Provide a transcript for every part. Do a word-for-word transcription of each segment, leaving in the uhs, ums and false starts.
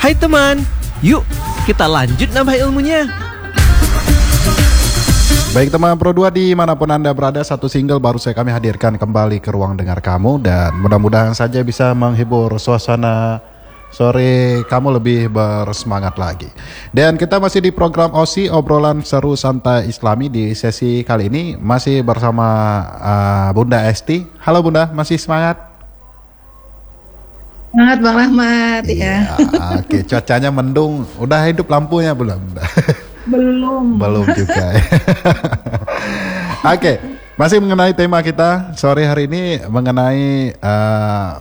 Hai teman, yuk kita lanjut nambah ilmunya. Baik teman Pro dua dimanapun Anda berada, satu single baru saya kami hadirkan kembali ke ruang dengar kamu. Dan mudah-mudahan saja bisa menghibur suasana sore kamu lebih bersemangat lagi. Dan kita masih di program O S I, obrolan seru santai Islami. Di sesi kali ini masih bersama uh, Bunda Esti. Halo Bunda, masih semangat? Semangat Bang Rahmat iya, ya. Oke, cuacanya mendung. Udah hidup lampunya belum? Belum. Belum juga. Oke, masih mengenai tema kita sore hari ini mengenai uh,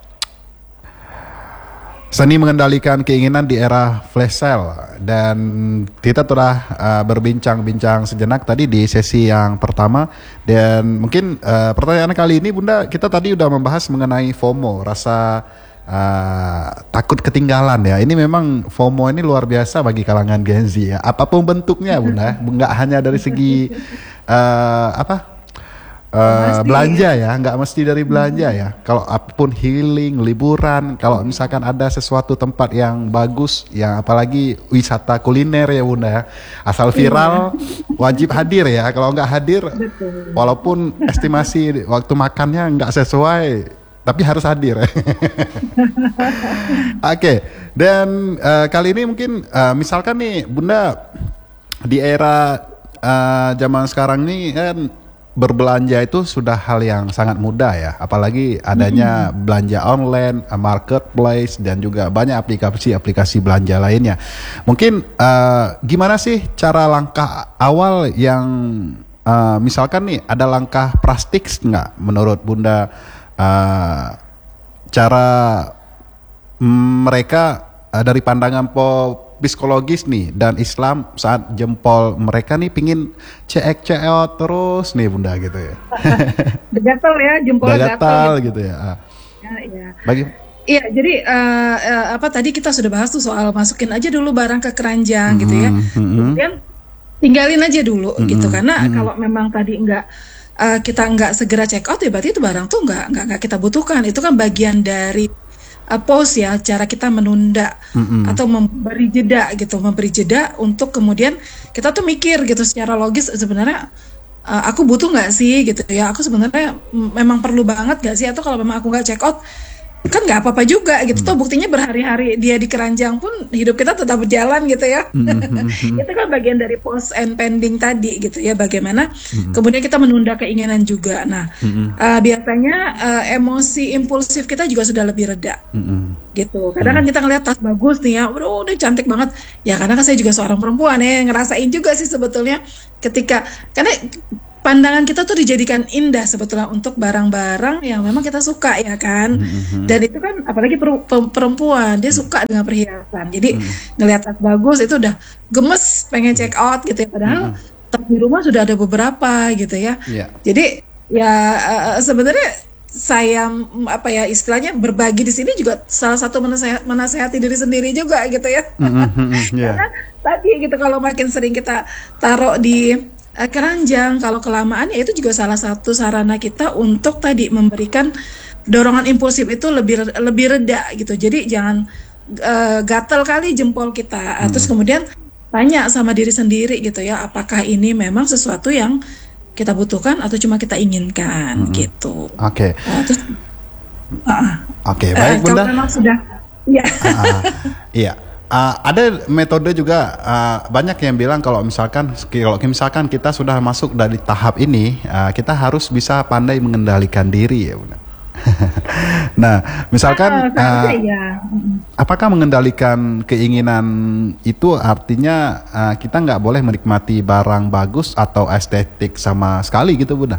seni mengendalikan keinginan di era flash sale. Dan kita telah uh, berbincang-bincang sejenak tadi di sesi yang pertama. Dan mungkin uh, pertanyaan kali ini Bunda, kita tadi udah membahas mengenai FOMO, rasa Uh, takut ketinggalan ya. Ini memang FOMO ini luar biasa bagi kalangan Gen Z ya. Apapun bentuknya Bunda, nggak hanya dari segi uh, apa uh, belanja ya, nggak mesti dari belanja ya. Kalau apapun healing, liburan, kalau misalkan ada sesuatu tempat yang bagus, yang apalagi wisata kuliner ya Bunda ya, asal viral wajib hadir ya. Kalau nggak hadir, walaupun estimasi waktu makannya nggak sesuai, tapi harus hadir. Oke, okay. Dan uh, kali ini mungkin uh, misalkan nih Bunda, di era uh, zaman sekarang nih kan berbelanja itu sudah hal yang sangat mudah ya. Apalagi adanya mm-hmm. belanja online, marketplace, dan juga banyak aplikasi-aplikasi belanja lainnya. Mungkin uh, gimana sih cara langkah awal yang uh, misalkan nih ada langkah praktis nggak menurut Bunda? Uh, cara mm, mereka uh, dari pandangan po psikologis nih dan Islam saat jempol mereka nih pingin ceek-ceot terus nih Bunda gitu ya. Gatal ya, jempol gatal gitu. gitu ya. Uh. Ya, ya. Bagi Iya, jadi uh, uh, apa tadi kita sudah bahas tuh soal masukin aja dulu barang ke keranjang mm-hmm. gitu ya. Mm-hmm. Kemudian tinggalin aja dulu mm-hmm. gitu, karena mm-hmm. kalau memang tadi enggak Uh, kita nggak segera check out ya berarti itu barang tuh nggak nggak nggak kita butuhkan. Itu kan bagian dari uh, pause ya, cara kita menunda mm-hmm. atau memberi jeda gitu, memberi jeda untuk kemudian kita tuh mikir gitu secara logis, sebenarnya uh, aku butuh nggak sih gitu ya, aku sebenarnya m- memang perlu banget nggak sih, atau kalau memang aku nggak check out kan nggak apa-apa juga gitu. Tuh buktinya berhari-hari dia di keranjang pun hidup kita tetap berjalan gitu ya. Mm-hmm. Itu kan bagian dari pause and pending tadi gitu ya, bagaimana mm-hmm. kemudian kita menunda keinginan juga. Nah mm-hmm. uh, biasanya uh, emosi impulsif kita juga sudah lebih reda mm-hmm. gitu. Kadang mm-hmm. kan kita ngeliat tas bagus nih ya, waduh udah cantik banget ya, karena kan saya juga seorang perempuan ya, ngerasain juga sih sebetulnya ketika, karena pandangan kita tuh dijadikan indah sebetulnya untuk barang-barang yang memang kita suka ya kan. Mm-hmm. Dan itu kan apalagi per- perempuan, dia suka dengan perhiasan. Jadi mm-hmm. ngelihat tas bagus itu udah gemes pengen check out gitu ya, padahal mm-hmm. tas di rumah sudah ada beberapa gitu ya. Yeah. Jadi ya uh, sebenarnya saya apa ya istilahnya berbagi di sini juga salah satu menasehat, menasehati diri sendiri juga gitu ya. Mm-hmm. Yeah. Karena tadi gitu kalau makin sering kita taruh di keranjang, kalau kelamaan ya itu juga salah satu sarana kita untuk tadi memberikan dorongan impulsif itu lebih lebih reda gitu. Jadi jangan uh, gatel kali jempol kita. Hmm. Terus kemudian tanya sama diri sendiri gitu ya, apakah ini memang sesuatu yang kita butuhkan atau cuma kita inginkan hmm. gitu. Oke. Okay. Uh, terus uh, Oke, okay, baik uh, Bunda. Kalau memang sudah ya. uh, iya. Uh, ada metode juga uh, banyak yang bilang kalau misalkan kalau misalkan kita sudah masuk dari tahap ini, uh, kita harus bisa pandai mengendalikan diri ya Bunda. Nah, misalkan ah, uh, ya. apakah mengendalikan keinginan itu artinya uh, kita nggak boleh menikmati barang bagus atau estetik sama sekali gitu Bunda?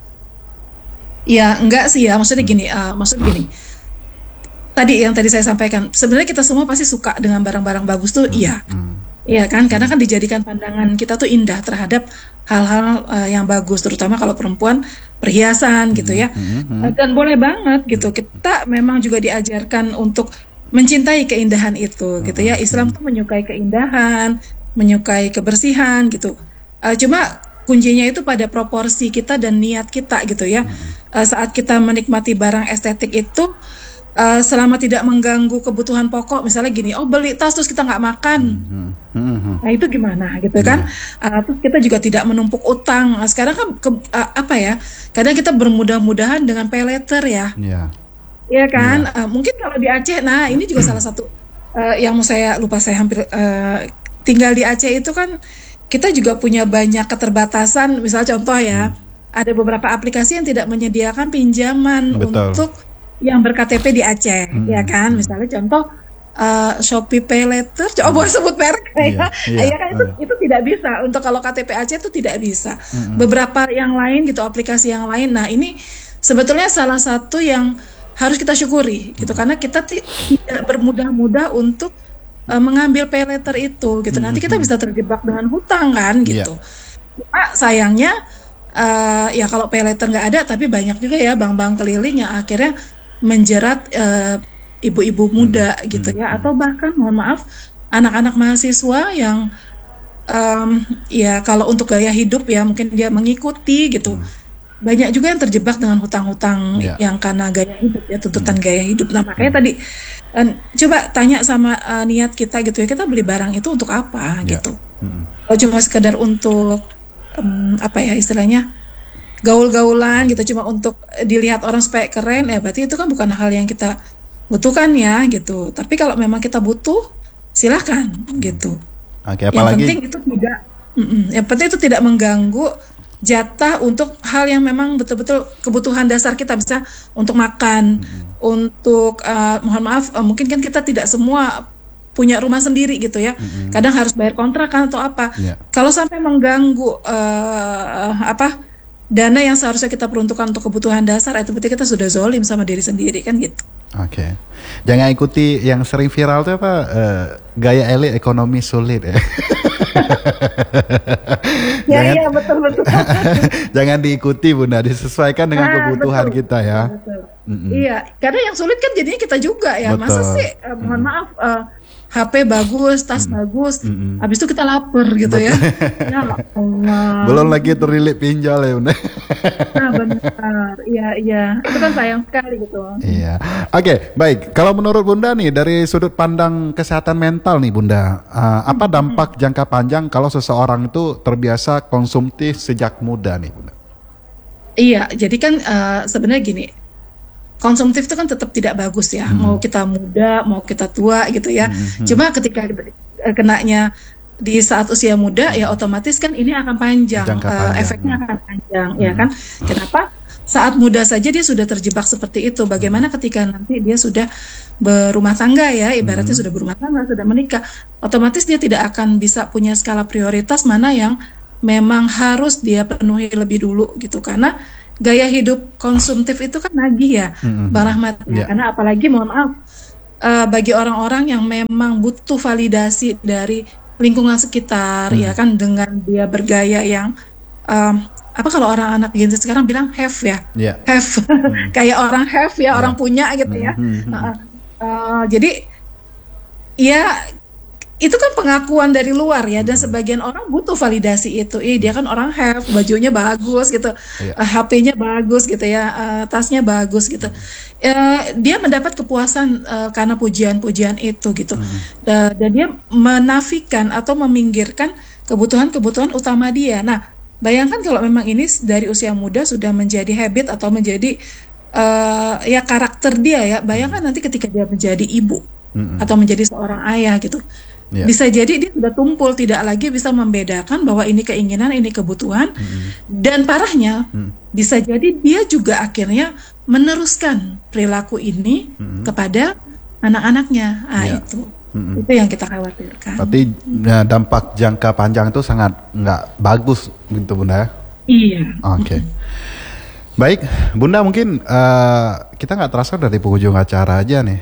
Ya enggak sih ya, maksudnya gini, uh, maksudnya gini. Tadi yang tadi saya sampaikan, sebenarnya kita semua pasti suka dengan barang-barang bagus tuh, hmm. iya, hmm. iya kan, karena kan dijadikan pandangan kita tuh indah terhadap hal-hal uh, yang bagus, terutama kalau perempuan perhiasan gitu ya, hmm. dan boleh banget gitu, kita memang juga diajarkan untuk mencintai keindahan itu, hmm. gitu ya. Islam tuh menyukai keindahan, menyukai kebersihan gitu. Uh, cuma kuncinya itu pada proporsi kita dan niat kita gitu ya. Hmm. Uh, saat kita menikmati barang estetik itu uh, selama tidak mengganggu kebutuhan pokok, misalnya gini, oh beli tas terus kita nggak makan, Hmm. Hmm. nah itu gimana gitu kan? Uh, terus kita juga tidak menumpuk utang. Nah, sekarang kan ke, uh, apa ya? Kadang kita bermudah-mudahan dengan pay later ya, Ya. ya kan? Uh, mungkin kalau di Aceh, nah ini juga salah satu uh, yang mau saya lupa saya hampir uh, tinggal di Aceh itu kan kita juga punya banyak keterbatasan. Misal contoh ya, ada beberapa aplikasi yang tidak menyediakan pinjaman Betul. untuk yang ber-K T P di Aceh, ya kan? Misalnya contoh uh, Shopee Pay Later, coba sebut merek Iya, ya, iya, ya kan itu iya. itu tidak bisa untuk kalau K T P Aceh itu tidak bisa. Beberapa yang lain gitu, aplikasi yang lain. Nah ini sebetulnya salah satu yang harus kita syukuri gitu, karena kita ti- tidak bermudah-mudah untuk uh, mengambil pay later itu gitu. Nanti kita bisa terjebak dengan hutang kan gitu. Cuma sayangnya uh, ya kalau pay later nggak ada, tapi banyak juga ya bank-bank keliling yang akhirnya menjerat uh, ibu-ibu muda gitu ya, atau bahkan mohon maaf anak-anak mahasiswa yang um, ya kalau untuk gaya hidup ya mungkin dia mengikuti gitu. Banyak juga yang terjebak dengan hutang-hutang Ya. yang karena gaya hidup ya, tuntutan gaya hidup. Nah makanya tadi eh, coba tanya sama eh, niat kita gitu ya, kita beli barang itu untuk apa Ya. gitu. Kalau cuma sekedar untuk em, apa ya istilahnya gaul-gaulan gitu, cuma untuk dilihat orang supaya keren, ya berarti itu kan bukan hal yang kita butuhkan ya gitu. Tapi kalau memang kita butuh, silahkan gitu. Oke, Yang apalagi penting itu tidak, mm-mm, yang penting itu tidak mengganggu jatah untuk hal yang memang betul-betul kebutuhan dasar kita, bisa untuk makan, untuk eh, mohon maaf, eh, mungkin kan kita tidak semua punya rumah sendiri gitu ya. Kadang harus bayar kontrakan atau apa. Ya. Kalau sampai mengganggu eh, apa dana yang seharusnya kita peruntukkan untuk kebutuhan dasar, itu berarti kita sudah zolim sama diri sendiri kan gitu. Oke, jangan ikuti yang sering viral tuh apa eh, gaya elit ekonomi sulit ya. Ya Jangan- iya betul betul. Jangan diikuti Bunda, disesuaikan dengan Ah, kebutuhan betul. kita ya. Betul. Iya, karena yang sulit kan jadinya kita juga ya. Masa Betul. sih, eh, mohon maaf, eh, H P bagus, tas bagus, habis itu kita lapar gitu ya. Ya Allah. Belum lagi terlilit pinjol ya Bunda. Nah, benar. Iya, iya. Itu kan sayang sekali gitu. Iya. Oke, baik. Kalau menurut Bunda nih dari sudut pandang kesehatan mental nih Bunda, uh, apa dampak jangka panjang kalau seseorang itu terbiasa konsumtif sejak muda nih Bunda? Iya, jadi kan eh, sebenarnya gini, konsumtif itu kan tetap tidak bagus ya, mau kita muda, mau kita tua gitu ya. Cuma ketika eh, kenanya di saat usia muda ya otomatis kan ini akan panjang, Jangka eh, panjang. efeknya akan panjang, ya kan? Kenapa? Saat muda saja dia sudah terjebak seperti itu. Bagaimana ketika nanti dia sudah berumah tangga ya, ibaratnya sudah berumah tangga, sudah menikah, otomatis dia tidak akan bisa punya skala prioritas mana yang memang harus dia penuhi lebih dulu gitu, karena gaya hidup konsumtif itu kan nagih ya, Bang Rahmat. Ya, Ya. karena apalagi mohon maaf eh, bagi orang-orang yang memang butuh validasi dari lingkungan sekitar, ya kan, dengan dia bergaya yang em, apa kalau orang anak Gen Z sekarang bilang have ya, Ya. have kayak orang have ya, orang punya gitu ya. Heeh. Eh, jadi ya itu kan pengakuan dari luar ya, dan sebagian orang butuh validasi itu. Ih, dia kan orang have, bajunya bagus gitu, Iya. eh, H P-nya bagus gitu ya, eh, tasnya bagus gitu. Eh, dia mendapat kepuasan eh, karena pujian-pujian itu gitu. Da- dan dia menafikan atau meminggirkan kebutuhan-kebutuhan utama dia. Nah, bayangkan kalau memang ini dari usia muda sudah menjadi habit atau menjadi eh, ya karakter dia ya. Bayangkan nanti ketika dia menjadi ibu atau menjadi seorang ayah gitu. Ya. Bisa jadi dia sudah tumpul, tidak lagi bisa membedakan bahwa ini keinginan, ini kebutuhan. Dan parahnya, bisa jadi dia juga akhirnya meneruskan perilaku ini kepada anak-anaknya. Ah, Ya. itu. Itu yang kita khawatirkan. Berarti ya, dampak jangka panjang itu sangat nggak bagus gitu Bunda ya? Iya. Oke. Baik, Bunda mungkin eh, kita nggak terasa dari penghujung acara aja nih.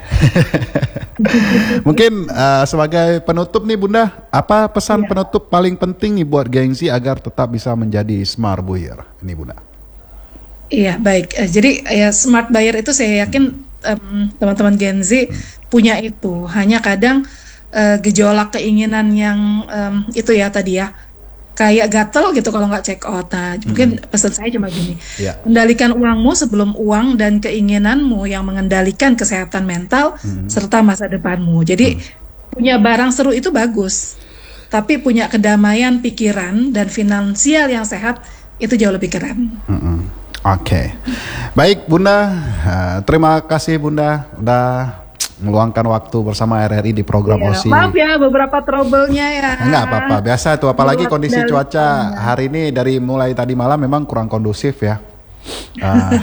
Mungkin eh, sebagai penutup nih Bunda, apa pesan penutup paling penting nih buat gengsi agar tetap bisa menjadi smart buyer ini Bunda? Iya, baik. Eh, jadi ya smart buyer itu saya yakin em, teman-teman Gen Z punya itu. Hanya kadang eh, gejolak keinginan yang em, itu ya tadi ya, kayak gatel gitu kalau nggak check out. Nah, mungkin pesan saya cuma gini, Ya. kendalikan uangmu sebelum uang dan keinginanmu yang mengendalikan kesehatan mental serta masa depanmu. Jadi punya barang seru itu bagus, tapi punya kedamaian pikiran dan finansial yang sehat itu jauh lebih keren. Mm-mm. Oke, baik Bunda, uh, terima kasih Bunda udah meluangkan waktu bersama R R I di program Ya, O S I. maaf ya beberapa trouble-nya ya. Enggak apa-apa, biasa itu. Apalagi Buat kondisi dari- cuaca hari ini dari mulai tadi malam memang kurang kondusif ya. Uh,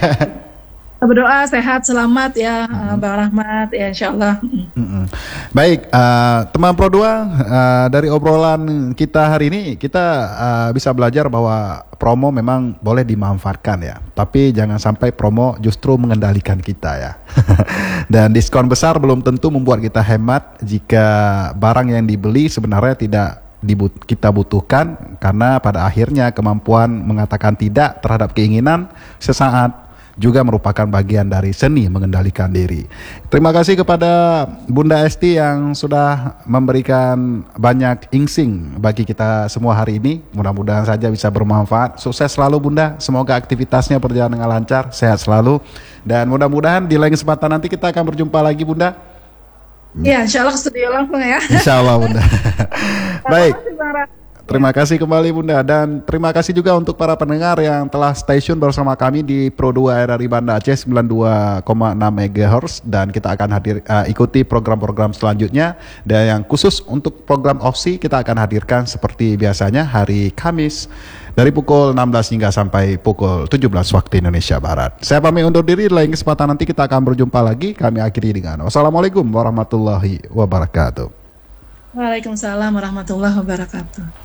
Berdoa sehat selamat ya, uh, Bang Rahmat ya, Insya Allah. Mm. mm-mm. Baik, uh, teman Pro dua, uh, dari obrolan kita hari ini kita uh, bisa belajar bahwa promo memang boleh dimanfaatkan ya, tapi jangan sampai promo justru mengendalikan kita ya. Dan diskon besar belum tentu membuat kita hemat jika barang yang dibeli sebenarnya tidak dibut- kita butuhkan, karena pada akhirnya kemampuan mengatakan tidak terhadap keinginan sesaat juga merupakan bagian dari seni mengendalikan diri. Terima kasih kepada Bunda Esti yang sudah memberikan banyak insting bagi kita semua hari ini. Mudah-mudahan saja bisa bermanfaat. Sukses selalu Bunda, semoga aktivitasnya berjalan dengan lancar, sehat selalu. Dan mudah-mudahan di lain kesempatan nanti kita akan berjumpa lagi Bunda. Ya, Insya Allah ke studio langsung ya. Insya Allah Bunda. Baik. Terima kasih, Bang Rahmat. Terima kasih kembali Bunda, dan terima kasih juga untuk para pendengar yang telah stay tune bersama kami di Pro dua R R I Banda Aceh sembilan puluh dua koma enam megahertz, dan kita akan hadir uh, ikuti program-program selanjutnya. Dan yang khusus untuk program O S I kita akan hadirkan seperti biasanya hari Kamis dari pukul enam belas hingga sampai pukul tujuh belas waktu Indonesia Barat. Saya pamit undur diri, lain kesempatan nanti kita akan berjumpa lagi. Kami akhiri dengan wassalamualaikum warahmatullahi wabarakatuh. Waalaikumsalam warahmatullahi wabarakatuh.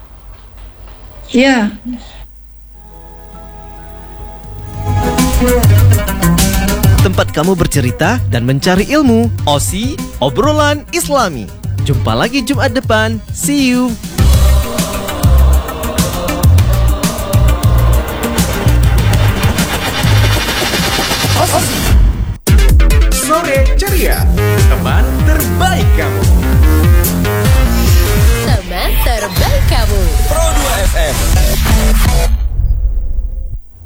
Ya. Tempat kamu bercerita dan mencari ilmu. O S I, obrolan Islami. Jumpa lagi Jumat depan. See you. Sore ceria, teman terbaik kamu.